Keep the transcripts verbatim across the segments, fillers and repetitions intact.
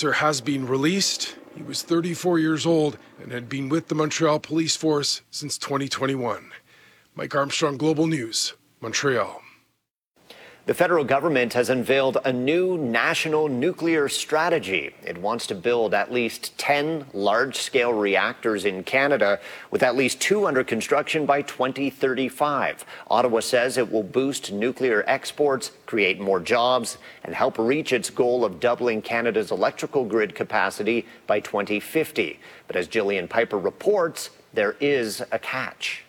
officer has been released. He was thirty-four years old and had been with the Montreal Police Force since twenty twenty-one. Mike Armstrong, Global News, Montreal. The federal government has unveiled a new national nuclear strategy. It wants to build at least ten large-scale reactors in Canada, with at least two under construction by twenty thirty-five. Ottawa says it will boost nuclear exports, create more jobs, and help reach its goal of doubling Canada's electrical grid capacity by twenty fifty. But as Jillian Piper reports, there is a catch.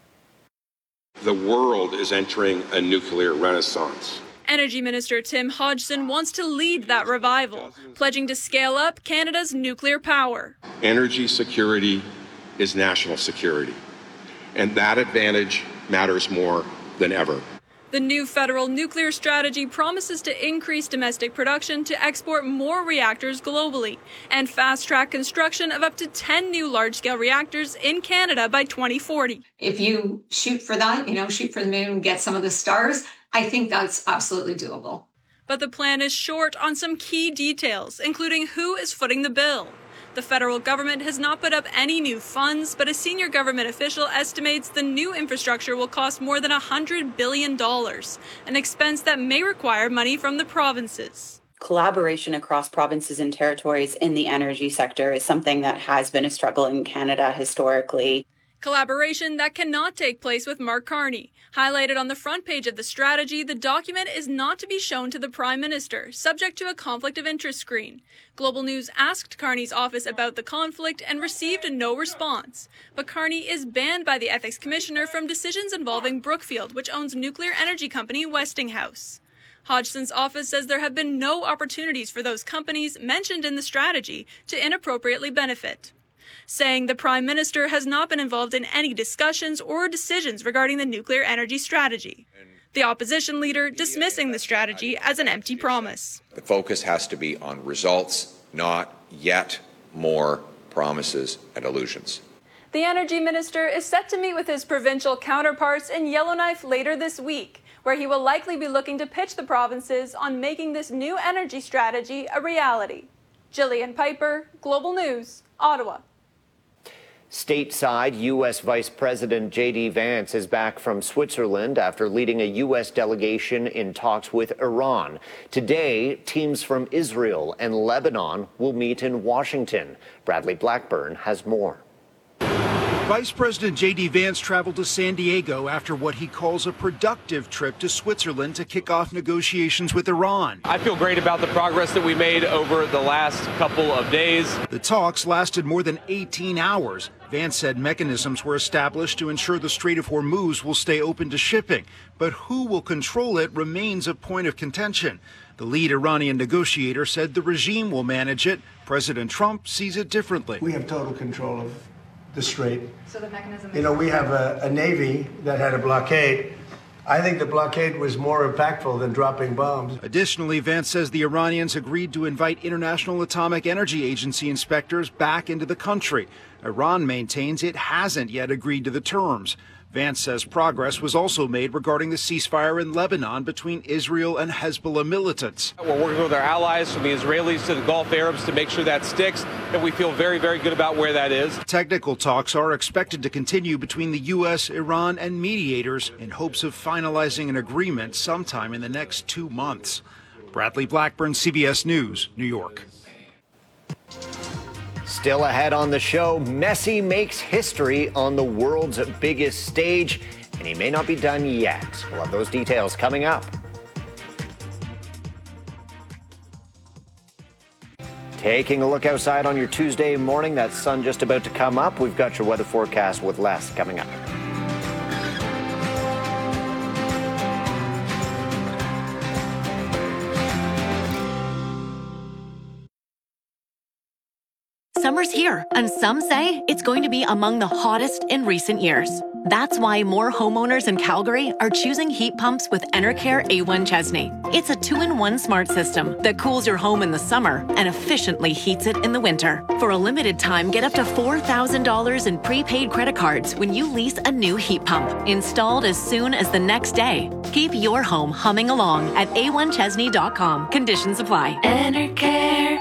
The world is entering a nuclear renaissance. Energy Minister Tim Hodgson wants to lead that revival, pledging to scale up Canada's nuclear power. Energy security is national security, and that advantage matters more than ever. The new federal nuclear strategy promises to increase domestic production to export more reactors globally and fast-track construction of up to ten new large-scale reactors in Canada by twenty forty. If you shoot for that, you know, shoot for the moon, get some of the stars, I think that's absolutely doable. But the plan is short on some key details, including who is footing the bill. The federal government has not put up any new funds, but a senior government official estimates the new infrastructure will cost more than one hundred billion dollars, an expense that may require money from the provinces. Collaboration across provinces and territories in the energy sector is something that has been a struggle in Canada historically. Collaboration that cannot take place with Mark Carney. Highlighted on the front page of the strategy, the document is not to be shown to the Prime Minister, subject to a conflict of interest screen. Global News asked Carney's office about the conflict and received a no response. But Carney is banned by the Ethics Commissioner from decisions involving Brookfield, which owns nuclear energy company Westinghouse. Hodgson's office says there have been no opportunities for those companies mentioned in the strategy to inappropriately benefit, saying the Prime Minister has not been involved in any discussions or decisions regarding the nuclear energy strategy. The opposition leader dismissing the strategy as an empty promise. The focus has to be on results, not yet more promises and illusions. The Energy Minister is set to meet with his provincial counterparts in Yellowknife later this week, where he will likely be looking to pitch the provinces on making this new energy strategy a reality. Jillian Piper, Global News, Ottawa. Stateside, U S Vice President J D Vance is back from Switzerland after leading a U S delegation in talks with Iran. Today, teams from Israel and Lebanon will meet in Washington. Bradley Blackburn has more. Vice President J D Vance traveled to San Diego after what he calls a productive trip to Switzerland to kick off negotiations with Iran. I feel great about the progress that we made over the last couple of days. The talks lasted more than eighteen hours. Vance said mechanisms were established to ensure the Strait of Hormuz will stay open to shipping, but who will control it remains a point of contention. The lead Iranian negotiator said the regime will manage it. President Trump sees it differently. We have total control of the Strait. So the mechanism. You know, we have a, a Navy that had a blockade. I think the blockade was more impactful than dropping bombs. Additionally, Vance says the Iranians agreed to invite International Atomic Energy Agency inspectors back into the country. Iran maintains it hasn't yet agreed to the terms. Vance says progress was also made regarding the ceasefire in Lebanon between Israel and Hezbollah militants. We're working with our allies, from the Israelis to the Gulf Arabs, to make sure that sticks, and we feel very, very good about where that is. Technical talks are expected to continue between the U S, Iran, and mediators in hopes of finalizing an agreement sometime in the next two months. Bradley Blackburn, C B S News, New York. Still ahead on the show, Messi makes history on the world's biggest stage, and he may not be done yet. We'll have those details coming up. Taking a look outside on your Tuesday morning, that sun just about to come up. We've got your weather forecast with Les coming up. Summer's here, and some say it's going to be among the hottest in recent years. That's why more homeowners in Calgary are choosing heat pumps with Enercare A one Chesney. It's a two-in-one smart system that cools your home in the summer and efficiently heats it in the winter. For a limited time, get up to four thousand dollars in prepaid credit cards when you lease a new heat pump, installed as soon as the next day. Keep your home humming along at A one Chesney dot com. Conditions apply. Enercare.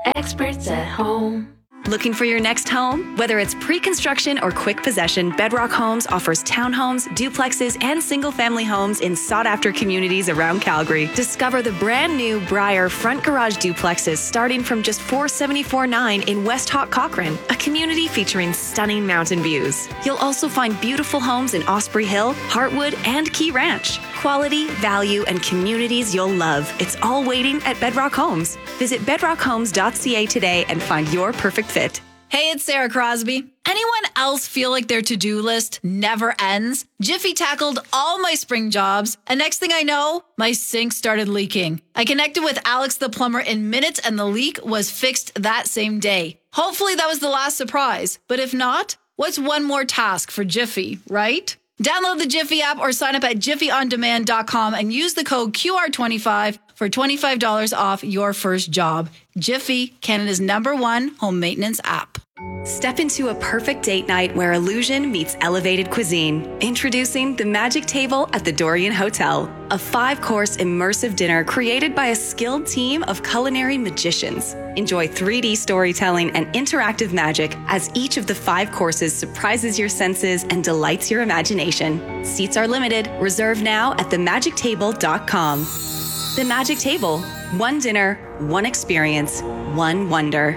Experts at home. Looking for your next home? Whether it's pre-construction or quick possession, Bedrock Homes offers townhomes, duplexes, and single-family homes in sought-after communities around Calgary. Discover the brand-new Briar front garage duplexes starting from just four hundred seventy-four dollars and ninety-cents in West Hawk Cochrane, a community featuring stunning mountain views. You'll also find beautiful homes in Osprey Hill, Heartwood, and Key Ranch. Quality, value, and communities you'll love. It's all waiting at Bedrock Homes. Visit bedrock homes dot c a today and find your perfect fit. Hey, it's Sarah Crosby. Anyone else feel like their to-do list never ends? Jiffy tackled all my spring jobs, and next thing I know, my sink started leaking. I connected with Alex the plumber in minutes, and the leak was fixed that same day. Hopefully that was the last surprise, but if not, what's one more task for Jiffy, right? Download the Jiffy app or sign up at jiffy on demand dot com and use the code Q R twenty-five for twenty-five dollars off your first job. Jiffy, Canada's number one home maintenance app. Step into a perfect date night where illusion meets elevated cuisine. Introducing the Magic Table at the Dorian Hotel, a five-course immersive dinner created by a skilled team of culinary magicians. Enjoy three D storytelling and interactive magic as each of the five courses surprises your senses and delights your imagination. Seats are limited. Reserve now at the magic table dot com. The Magic Table. One dinner, one experience, one wonder.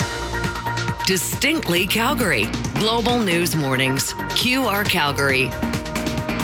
Distinctly Calgary. Global News Mornings. Q R Calgary.